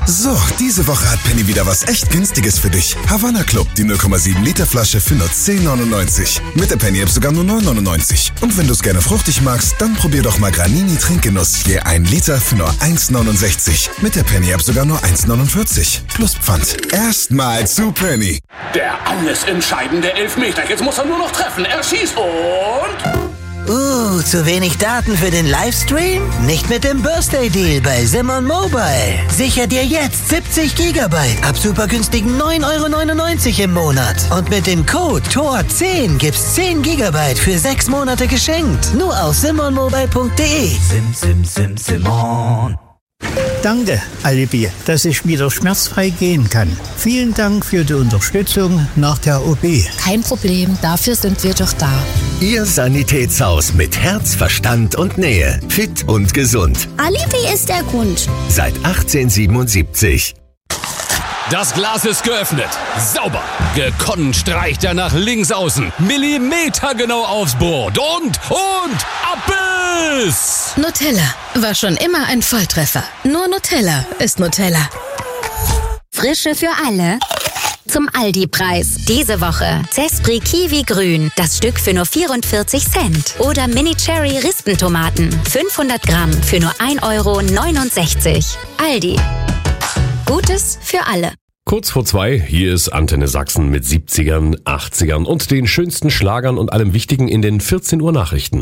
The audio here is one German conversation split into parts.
So, diese Woche hat Penny wieder was echt Günstiges für dich. Havanna Club, die 0,7 Liter Flasche für nur 10,99. Mit der Penny-App sogar nur 9,99. Und wenn du es gerne fruchtig magst, dann probier doch mal Granini Trinkgenuss je 1 Liter für nur 1,69. Mit der Penny-App sogar nur 1,49. Plus Pfand. Erstmal zu Penny. Der alles entscheidende Elfmeter. Jetzt muss er nur noch treffen. Er schießt und... zu wenig Daten für den Livestream? Nicht mit dem Birthday Deal bei Simon Mobile. Sicher dir jetzt 70 GB ab super günstigen 9,99 € im Monat. Und mit dem Code TOR10 gibt's 10 GB für 6 Monate geschenkt. Nur auf simonmobile.de. Simon. Danke, Alibi, dass ich wieder schmerzfrei gehen kann. Vielen Dank für die Unterstützung nach der OP. Kein Problem, dafür sind wir doch da. Ihr Sanitätshaus mit Herz, Verstand und Nähe. Fit und gesund. Alibi ist der Grund. Seit 1877. Das Glas ist geöffnet. Sauber. Gekonnt streicht er nach links außen. Millimetergenau aufs Board. Und Abbiss! Nutella war schon immer ein Volltreffer. Nur Nutella ist Nutella. Frische für alle. Zum Aldi-Preis. Diese Woche Zespri Kiwi Grün. Das Stück für nur 44 Cent. Oder Mini Cherry Rispentomaten. 500 Gramm für nur 1,69 €. Aldi. Gutes für alle. Kurz vor 2, hier ist Antenne Sachsen mit 70ern, 80ern und den schönsten Schlagern und allem Wichtigen in den 14 Uhr Nachrichten.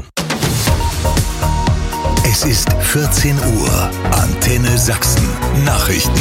Es ist 14 Uhr. Antenne Sachsen. Nachrichten.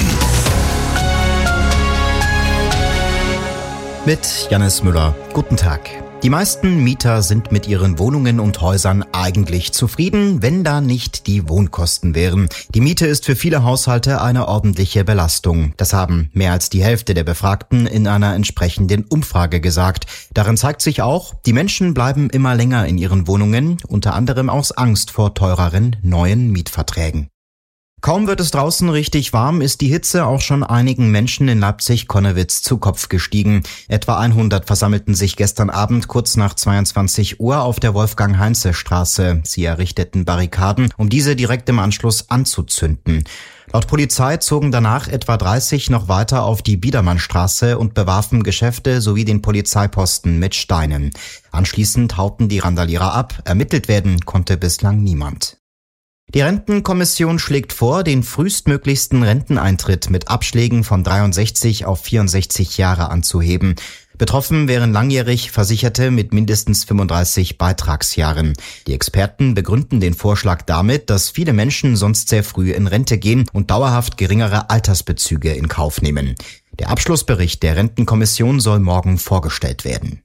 Mit Jannis Müller. Guten Tag. Die meisten Mieter sind mit ihren Wohnungen und Häusern eigentlich zufrieden, wenn da nicht die Wohnkosten wären. Die Miete ist für viele Haushalte eine ordentliche Belastung. Das haben mehr als die Hälfte der Befragten in einer entsprechenden Umfrage gesagt. Darin zeigt sich auch, die Menschen bleiben immer länger in ihren Wohnungen, unter anderem aus Angst vor teureren neuen Mietverträgen. Kaum wird es draußen richtig warm, ist die Hitze auch schon einigen Menschen in Leipzig-Konnewitz zu Kopf gestiegen. Etwa 100 versammelten sich gestern Abend kurz nach 22 Uhr auf der Wolfgang-Heinze-Straße. Sie errichteten Barrikaden, um diese direkt im Anschluss anzuzünden. Laut Polizei zogen danach etwa 30 noch weiter auf die Biedermannstraße und bewarfen Geschäfte sowie den Polizeiposten mit Steinen. Anschließend hauten die Randalierer ab. Ermittelt werden konnte bislang niemand. Die Rentenkommission schlägt vor, den frühestmöglichsten Renteneintritt mit Abschlägen von 63 auf 64 Jahre anzuheben. Betroffen wären langjährig Versicherte mit mindestens 35 Beitragsjahren. Die Experten begründen den Vorschlag damit, dass viele Menschen sonst sehr früh in Rente gehen und dauerhaft geringere Altersbezüge in Kauf nehmen. Der Abschlussbericht der Rentenkommission soll morgen vorgestellt werden.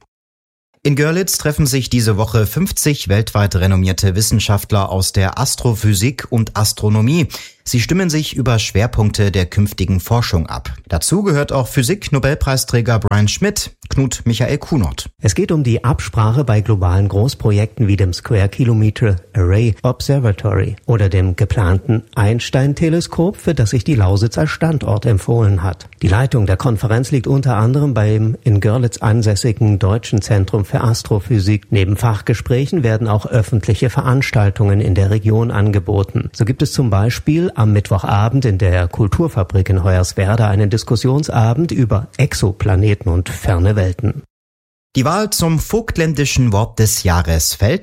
In Görlitz treffen sich diese Woche 50 weltweit renommierte Wissenschaftler aus der Astrophysik und Astronomie. Sie stimmen sich über Schwerpunkte der künftigen Forschung ab. Dazu gehört auch Physik-Nobelpreisträger Brian Schmidt, Knut Michael Kunert. Es geht um die Absprache bei globalen Großprojekten wie dem Square Kilometer Array Observatory oder dem geplanten Einstein-Teleskop, für das sich die Lausitz als Standort empfohlen hat. Die Leitung der Konferenz liegt unter anderem beim in Görlitz ansässigen Deutschen Zentrum für Astrophysik. Neben Fachgesprächen werden auch öffentliche Veranstaltungen in der Region angeboten. So gibt es zum Beispiel am Mittwochabend in der Kulturfabrik in Hoyerswerda einen Diskussionsabend über Exoplaneten und ferne Welten. Die Wahl zum vogtländischen Wort des Jahres fällt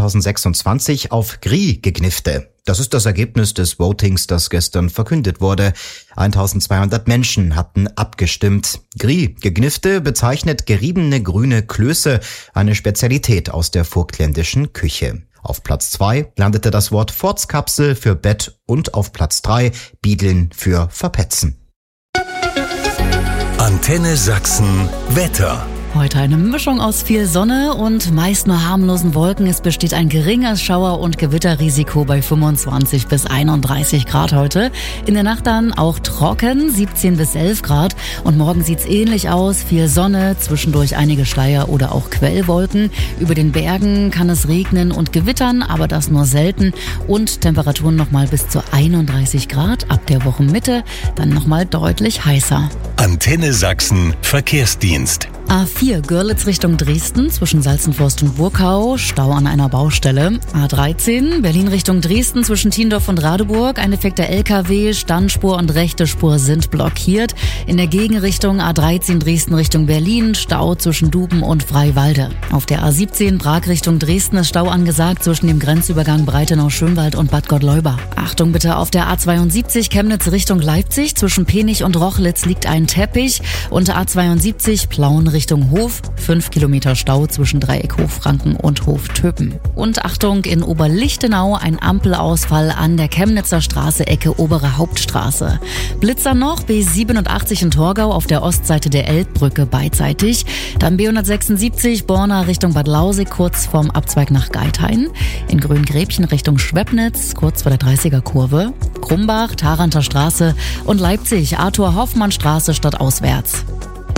2026 auf Gri-Gegnifte. Das ist das Ergebnis des Votings, das gestern verkündet wurde. 1200 Menschen hatten abgestimmt. Gri-Gegnifte bezeichnet geriebene grüne Klöße, eine Spezialität aus der vogtländischen Küche. Auf Platz 2 landete das Wort Forzkapsel für Bett und auf Platz 3 Biedeln für Verpetzen. Antenne Sachsen Wetter. Heute eine Mischung aus viel Sonne und meist nur harmlosen Wolken. Es besteht ein geringes Schauer- und Gewitterrisiko bei 25 bis 31 Grad heute. In der Nacht dann auch trocken, 17 bis 11 Grad. Und morgen sieht's ähnlich aus. Viel Sonne, zwischendurch einige Schleier- oder auch Quellwolken. Über den Bergen kann es regnen und gewittern, aber das nur selten. Und Temperaturen nochmal bis zu 31 Grad. Ab der Wochenmitte dann nochmal deutlich heißer. Antenne Sachsen Verkehrsdienst. A4 Görlitz Richtung Dresden zwischen Salzenforst und Burkau, Stau an einer Baustelle. A13 Berlin Richtung Dresden zwischen Tiendorf und Radeburg, ein defekter LKW, Standspur und rechte Spur sind blockiert. In der Gegenrichtung A13 Dresden Richtung Berlin, Stau zwischen Duben und Freiwalde. Auf der A17 Prag Richtung Dresden ist Stau angesagt zwischen dem Grenzübergang Breitenau-Schönwald und Bad Gottleuba. Achtung bitte, auf der A72 Chemnitz Richtung Leipzig zwischen Penich und Rochlitz liegt ein Teppich und A72 Plauen Richtung Hof, 5 Kilometer Stau zwischen Dreieck Hochfranken und Hoftöpen. Und Achtung, in Oberlichtenau ein Ampelausfall an der Chemnitzer Straße, Ecke Obere Hauptstraße. Blitzer noch, B87 in Torgau auf der Ostseite der Elbbrücke beidseitig. Dann B176 Borna Richtung Bad Lausig kurz vorm Abzweig nach Geithain. In Grüngräbchen Richtung Schwebnitz kurz vor der 30er Kurve. Krumbach, Tharanter Straße und Leipzig, Arthur-Hoffmann-Straße stadtauswärts.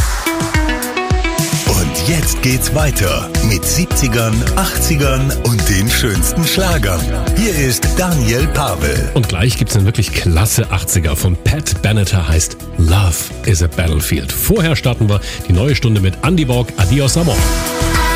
Und jetzt geht's weiter mit 70ern, 80ern und den schönsten Schlagern. Hier ist Daniel Pavel. Und gleich gibt's einen wirklich klasse 80er von Pat Benatar, heißt Love is a Battlefield. Vorher starten wir die neue Stunde mit Andy Borg, Adios Amor.